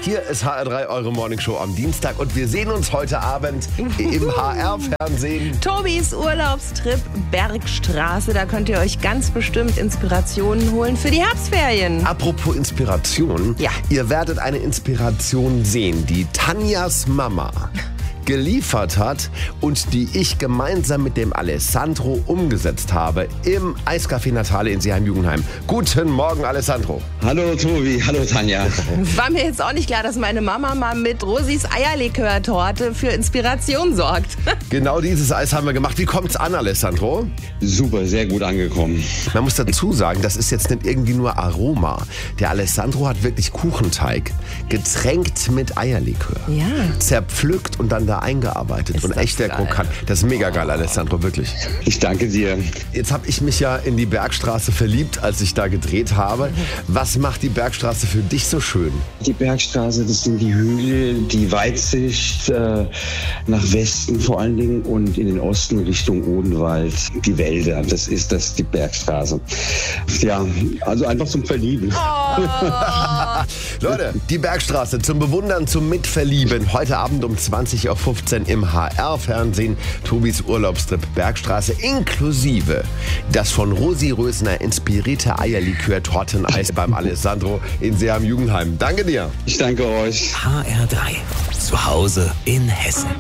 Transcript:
Hier ist HR3, eure Morningshow am Dienstag und wir sehen uns heute Abend im HR-Fernsehen. Tobis Urlaubstrip Bergstraße, da könnt ihr euch ganz bestimmt Inspirationen holen für die Herbstferien. Apropos Inspiration, Ja. Ihr werdet eine Inspiration sehen, die Tanjas Mama geliefert hat und die ich gemeinsam mit dem Alessandro umgesetzt habe im Eiscafé Natale in Seeheim-Jugendheim. Guten Morgen, Alessandro. Hallo Tobi, hallo Tanja. War mir jetzt auch nicht klar, dass meine Mama mal mit Rosis Eierlikör-Torte für Inspiration sorgt. Genau dieses Eis haben wir gemacht. Wie kommt's an, Alessandro? Super, sehr gut angekommen. Man muss dazu sagen, das ist jetzt nicht irgendwie nur Aroma. Der Alessandro hat wirklich Kuchenteig getränkt mit Eierlikör. Ja. Zerpflückt und dann da eingearbeitet. Ist Und das echt der geil. Krokant. Das ist mega geil, Alessandro, wirklich. Ich danke dir. Jetzt habe ich mich ja in die Bergstraße verliebt, als ich da gedreht habe. Was macht die Bergstraße für dich so schön? Die Bergstraße, das sind die Hügel, die Weitsicht nach Westen vor allen Dingen und in den Osten Richtung Odenwald, die Wälder. Das ist die Bergstraße. Ja, also einfach zum Verlieben. Leute, die Bergstraße zum Bewundern, zum Mitverlieben. Heute Abend um 20.15 Uhr im HR-Fernsehen. Tobis Urlaubstrip Bergstraße inklusive das von Rosi Rösner inspirierte Eierlikör-Torteneis beim Alessandro in Seeheim-Jugendheim. Danke dir. Ich danke euch. HR3. Zu Hause in Hessen.